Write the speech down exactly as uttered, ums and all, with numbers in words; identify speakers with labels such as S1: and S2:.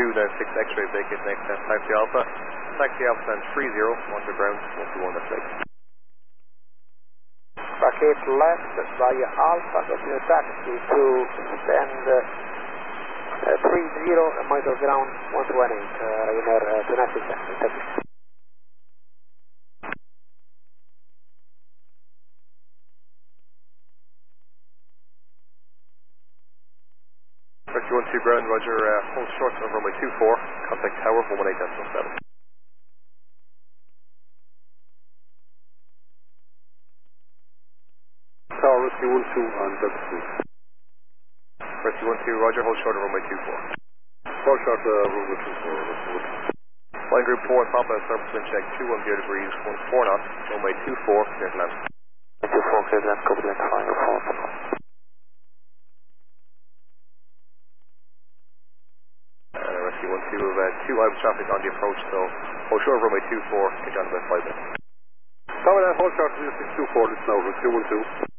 S1: two, then six X-ray, vacate next ten, taxi Alpha. Taxi Alpha then three zero, one to ground, one two one, that's right.
S2: Vacate left via Alpha, continue taxi to stand uh, uh, three zero, monitor ground one two one eight, uh, Ryanair uh, domestic taxi, thank you.
S1: Taxi one two ground, roger, uh, hold short on runway two four, contact tower one one eight decimal seven.
S3: Tower Rescue one two on Delta two.
S1: Rescue one two, roger, hold short on runway two four.
S3: Hold short uh, runway two four, Rescue one two.
S1: Line group four, Papa, surface wind check two one zero degrees, one four knots, runway two four, clear to land.
S2: two four, clear to land, copy land, flying four four.
S1: Uh, Rescue one two, uh, two Ibis traffic on the approach, so hold short runway two four, get down about five minutes.
S3: Tower, hold short, six two four, this now, Rescue one two.